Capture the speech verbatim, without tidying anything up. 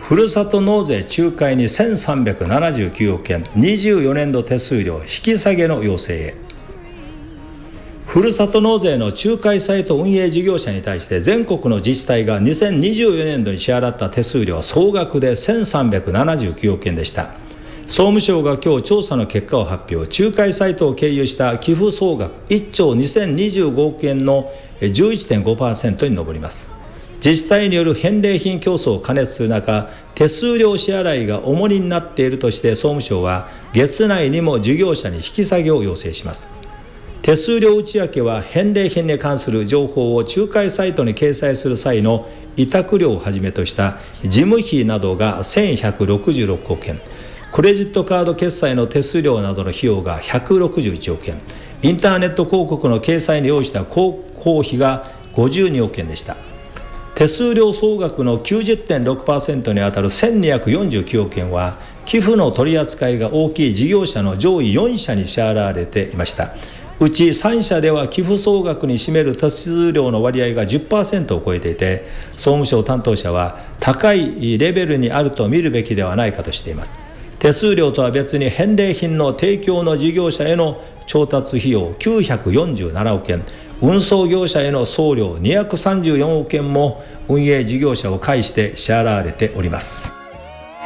ふるさと納税仲介にせんさんびゃくななじゅうきゅうおくえん、にじゅうよねんど手数料引き下げの要請へ。ふるさと納税の仲介サイト運営事業者に対して全国の自治体がにせんにじゅうよねんどに支払った手数料は総額でせんさんびゃくななじゅうきゅうおくえんでした。総務省が今日調査の結果を発表。仲介サイトを経由した寄付総額いっちょうにせんにじゅうごおくえんの じゅういってんごパーセント に上ります。自治体による返礼品競争を過熱する中、手数料支払いが重荷になっているとして総務省は月内にも事業者に引き下げを要請します。手数料内訳は返礼品に関する情報を仲介サイトに掲載する際の委託料をはじめとした事務費などがせんひゃくろくじゅうろくおくえん、クレジットカード決済の手数料などの費用がひゃくろくじゅういちおくえん、インターネット広告の掲載に要した広報費がごじゅうにおくえんでした。手数料総額の きゅうじゅってんろくパーセント にあたるせんにひゃくよんじゅうきゅうおくえんは寄付の取り扱いが大きい事業者の上位よんしゃに支払われていました。うちさんしゃでは寄付総額に占める手数料の割合が じゅっパーセント を超えていて、総務省担当者は高いレベルにあると見るべきではないかとしています。手数料とは別に返礼品の提供の事業者への調達費用きゅうひゃくよんじゅうななおくえん、運送業者への送料にひゃくさんじゅうよんおくえんも運営事業者を介して支払われております。